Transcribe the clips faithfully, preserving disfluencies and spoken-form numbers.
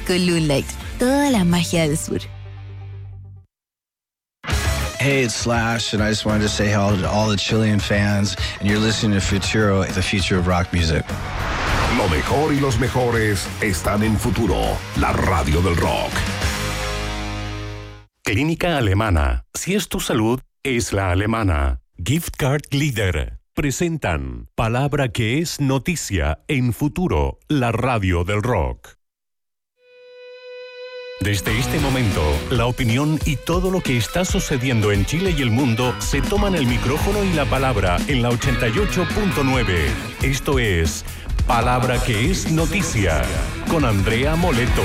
con Moonlight. Toda la magia del sur. Hey, it's Slash, and I just wanted to say hello to all the Chilean fans, and you're listening to Futuro, the future of rock music. Lo mejor y los mejores están en Futuro, la radio del rock. Clínica Alemana. Si es tu salud, es la alemana. Gift Card Leader. Presentan Palabra que es noticia en Futuro, la radio del rock. Desde este momento, la opinión y todo lo que está sucediendo en Chile y el mundo se toman el micrófono y la palabra en la ochenta y ocho punto nueve. Esto es Palabra que es noticia con Andrea Moleto.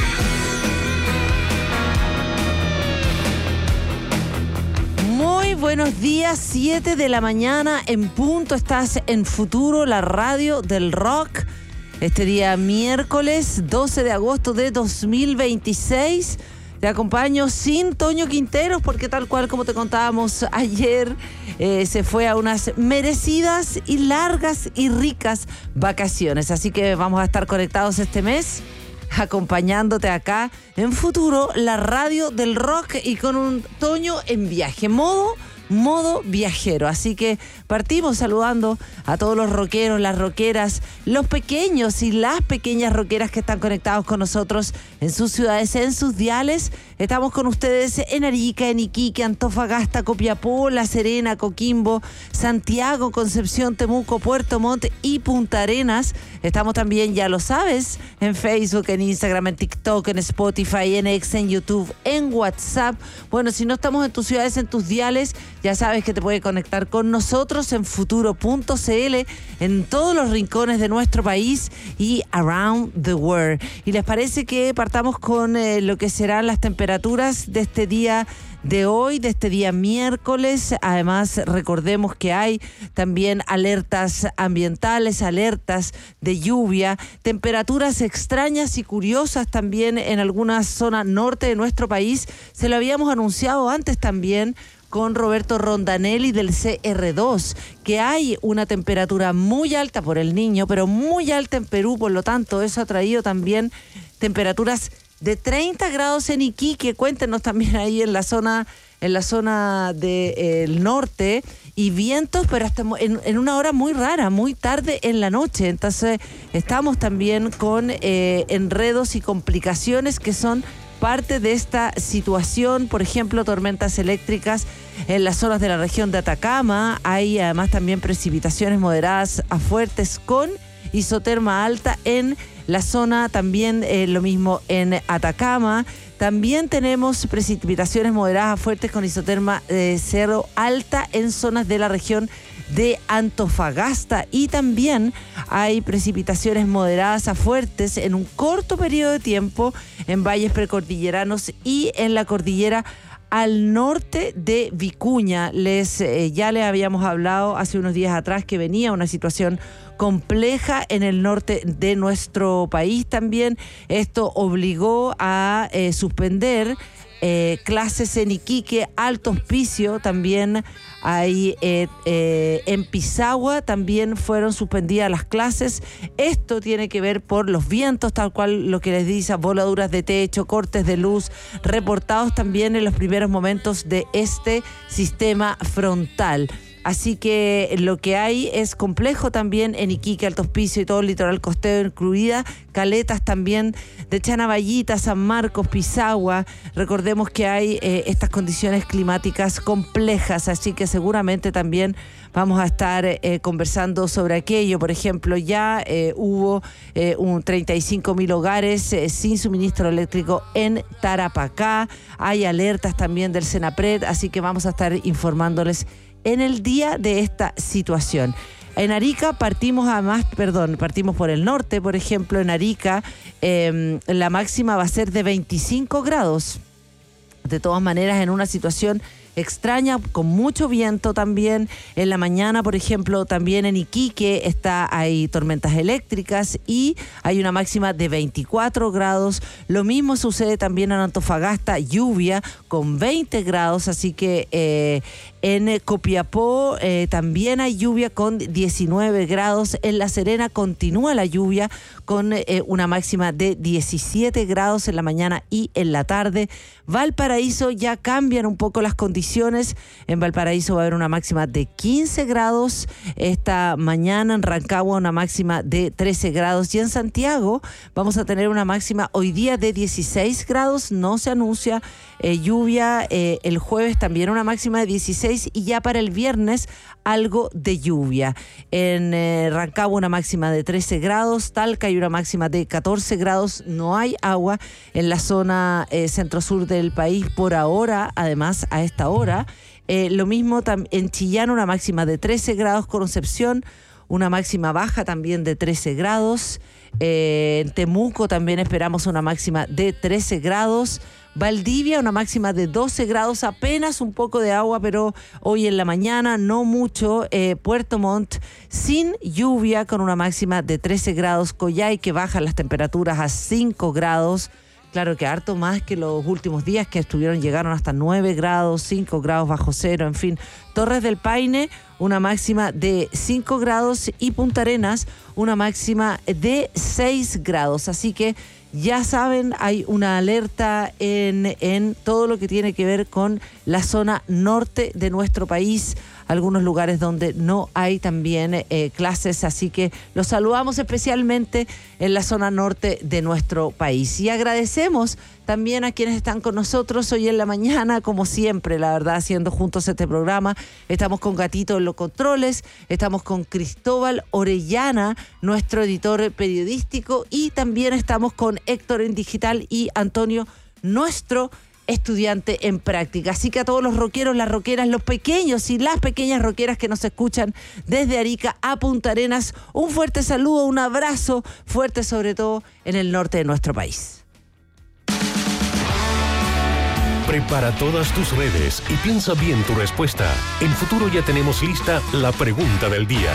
Muy buenos días, siete de la mañana en punto. Estás en Futuro, la radio del rock. Este día miércoles doce de agosto de dos mil veintiséis. Te acompaño sin Toño Quinteros porque tal cual como te contábamos ayer, eh, se fue a unas merecidas y largas y ricas vacaciones. Así que vamos a estar conectados este mes, acompañándote acá en Futuro, la radio del rock, y con un Toño en viaje, modo... modo viajero. Así que partimos saludando a todos los rockeros, las rockeras, los pequeños y las pequeñas rockeras que están conectados con nosotros en sus ciudades, en sus diales. Estamos con ustedes en Arica, en Iquique, Antofagasta, Copiapó, La Serena, Coquimbo, Santiago, Concepción, Temuco, Puerto Montt y Punta Arenas. Estamos también, ya lo sabes, en Facebook, en Instagram, en TikTok, en Spotify, en X, en YouTube, en WhatsApp. Bueno, si no estamos en tus ciudades, en tus diales, ya sabes que te puedes conectar con nosotros en futuro punto c l en todos los rincones de nuestro país y around the world. ¿Y les parece que partamos con eh, lo que serán las temperaturas de este día de hoy, de este día miércoles? Además, recordemos que hay también alertas ambientales, alertas de lluvia, temperaturas extrañas y curiosas también en alguna zona norte de nuestro país. Se lo habíamos anunciado antes también con Roberto Rondanelli del C R dos, que hay una temperatura muy alta por el Niño, pero muy alta en Perú, por lo tanto eso ha traído también temperaturas de treinta grados en Iquique. Cuéntenos también ahí en la zona en la zona del norte, y vientos, pero hasta en, en una hora muy rara, muy tarde en la noche. Entonces estamos también con eh, enredos y complicaciones que son parte de esta situación. Por ejemplo, tormentas eléctricas en las zonas de la región de Atacama. Hay además también precipitaciones moderadas a fuertes con isoterma alta en la zona, también eh, lo mismo en Atacama. También tenemos precipitaciones moderadas a fuertes con isoterma eh, cero alta en zonas de la región de Antofagasta, y también hay precipitaciones moderadas a fuertes en un corto periodo de tiempo en valles precordilleranos y en la cordillera al norte de Vicuña. Les eh, ya les habíamos hablado hace unos días atrás que venía una situación compleja en el norte de nuestro país también. Esto obligó a eh, suspender Eh, clases en Iquique, Alto Hospicio, también hay eh, eh, en Pisagua también fueron suspendidas las clases. Esto tiene que ver por los vientos, tal cual lo que les dice, voladuras de techo, cortes de luz, reportados también en los primeros momentos de este sistema frontal. Así que lo que hay es complejo también en Iquique, Alto Hospicio y todo el litoral costero, incluida caletas también de Chanaballita, San Marcos, Pisagua. Recordemos que hay eh, estas condiciones climáticas complejas, así que seguramente también vamos a estar eh, conversando sobre aquello. Por ejemplo, ya eh, hubo eh, un treinta y cinco mil hogares eh, sin suministro eléctrico en Tarapacá. Hay alertas también del Senapred, así que vamos a estar informándoles en el día de esta situación. En Arica partimos además, perdón, partimos por el norte, por ejemplo, en Arica eh, la máxima va a ser de veinticinco grados. De todas maneras, en una situación extraña, con mucho viento también. En la mañana, por ejemplo, también en Iquique está, hay tormentas eléctricas y hay una máxima de veinticuatro grados. Lo mismo sucede también en Antofagasta, lluvia con veinte grados, así que eh, En Copiapó eh, también hay lluvia con diecinueve grados. En La Serena continúa la lluvia con eh, una máxima de diecisiete grados en la mañana y en la tarde. Valparaíso ya cambian un poco las condiciones. En Valparaíso va a haber una máxima de quince grados. Esta mañana en Rancagua una máxima de trece grados. Y en Santiago vamos a tener una máxima hoy día de dieciséis grados. No se anuncia eh, lluvia. Eh, el jueves también una máxima de dieciséis y ya para el viernes algo de lluvia. En eh, Rancagua una máxima de trece grados. Talca hay una máxima de catorce grados. No hay agua en la zona eh, centro-sur del país por ahora, además a esta hora. Eh, lo mismo tam- en Chillán una máxima de trece grados. Concepción una máxima baja también de trece grados. Eh, en Temuco también esperamos una máxima de trece grados. Valdivia una máxima de doce grados, apenas un poco de agua, pero hoy en la mañana no mucho. Eh, Puerto Montt sin lluvia con una máxima de trece grados. Coyhai que bajan las temperaturas a cinco grados. Claro que harto más que los últimos días que estuvieron, llegaron hasta nueve grados, cinco grados bajo cero, en fin. Torres del Paine, una máxima de cinco grados y Punta Arenas, una máxima de seis grados. Así que ya saben, hay una alerta en, en todo lo que tiene que ver con la zona norte de nuestro país. Algunos lugares donde no hay también eh, clases, así que los saludamos especialmente en la zona norte de nuestro país. Y agradecemos también a quienes están con nosotros hoy en la mañana, como siempre, la verdad, haciendo juntos este programa. Estamos con Gatito en los controles, estamos con Cristóbal Orellana, nuestro editor periodístico, y también estamos con Héctor en digital y Antonio, nuestro estudiante en práctica. Así que a todos los rockeros, las rockeras, los pequeños y las pequeñas rockeras que nos escuchan desde Arica a Punta Arenas, un fuerte saludo, un abrazo fuerte, sobre todo en el norte de nuestro país. Prepara todas tus redes y piensa bien tu respuesta. En Futuro ya tenemos lista la pregunta del día.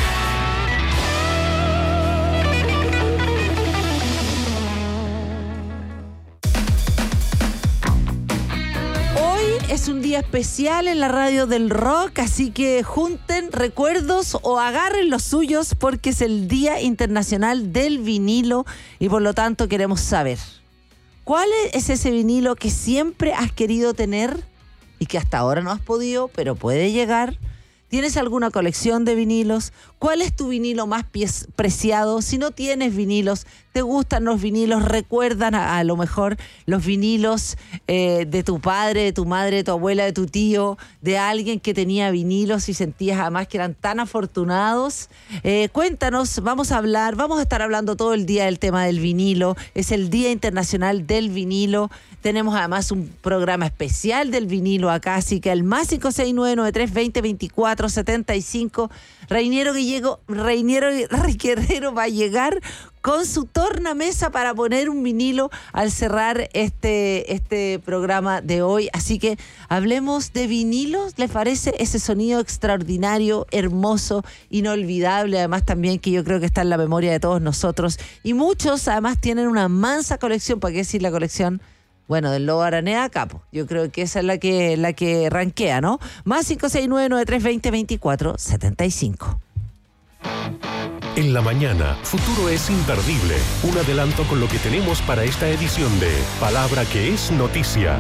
Es un día especial en la radio del rock, así que junten recuerdos o agarren los suyos porque es el Día Internacional del Vinilo y por lo tanto queremos saber, ¿cuál es ese vinilo que siempre has querido tener y que hasta ahora no has podido, pero puede llegar? ¿Tienes alguna colección de vinilos? ¿Cuál es tu vinilo más pies- preciado? Si no tienes vinilos, ¿te gustan los vinilos? ¿Recuerdan a, a lo mejor los vinilos eh, de tu padre, de tu madre, de tu abuela, de tu tío, de alguien que tenía vinilos y sentías además que eran tan afortunados? Eh, cuéntanos, vamos a hablar, vamos a estar hablando todo el día del tema del vinilo. Es el Día Internacional del Vinilo. Tenemos además un programa especial del vinilo acá, así que el más cinco seis nueve nueve tres dos cero dos cuatro siete cinco. Reiniero Guerrero, Reiniero Guerrero va a llegar con su tornamesa para poner un vinilo al cerrar este, este programa de hoy. Así que hablemos de vinilos. ¿Les parece ese sonido extraordinario, hermoso, inolvidable? Además también que yo creo que está en la memoria de todos nosotros. Y muchos además tienen una mansa colección. ¿Para qué decir la colección? Bueno, del Lobo Aranea, capo. Yo creo que esa es la que la que rankea, ¿no? Más cinco seis nueve nueve tres dos cero dos cuatro siete cinco. En la mañana, Futuro es imperdible. Un adelanto con lo que tenemos para esta edición de Palabra que es Noticia.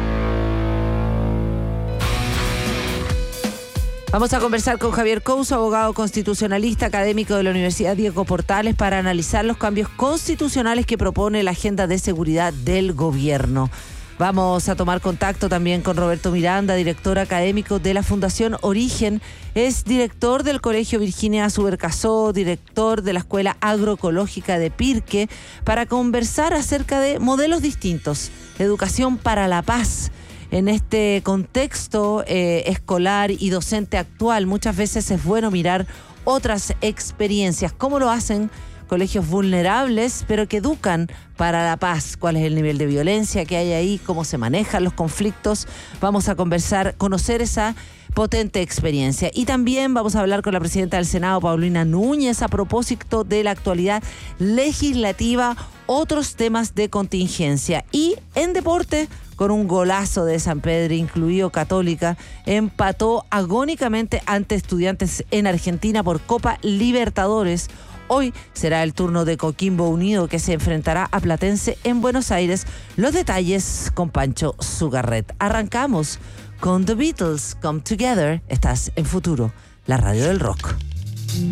Vamos a conversar con Javier Couso, abogado constitucionalista, académico de la Universidad Diego Portales, para analizar los cambios constitucionales que propone la agenda de seguridad del gobierno. Vamos a tomar contacto también con Roberto Miranda, director académico de la Fundación Origen. Es director del Colegio Virginia Subercasó, director de la Escuela Agroecológica de Pirque, para conversar acerca de modelos distintos, educación para la paz. En este contexto eh, escolar y docente actual, muchas veces es bueno mirar otras experiencias. ¿Cómo lo hacen colegios vulnerables, pero que educan para la paz? ¿Cuál es el nivel de violencia que hay ahí? ¿Cómo se manejan los conflictos? Vamos a conversar, conocer esa potente experiencia. Y también vamos a hablar con la presidenta del Senado, Paulina Núñez, a propósito de la actualidad legislativa otros temas de contingencia. Y en deporte, con un golazo de San Pedro, incluido Católica, empató agónicamente ante Estudiantes en Argentina por Copa Libertadores. Hoy será el turno de Coquimbo Unido, que se enfrentará a Platense en Buenos Aires. Los detalles con Pancho Zugarret. Arrancamos con The Beatles, Come Together. Estás en Futuro, la radio del rock.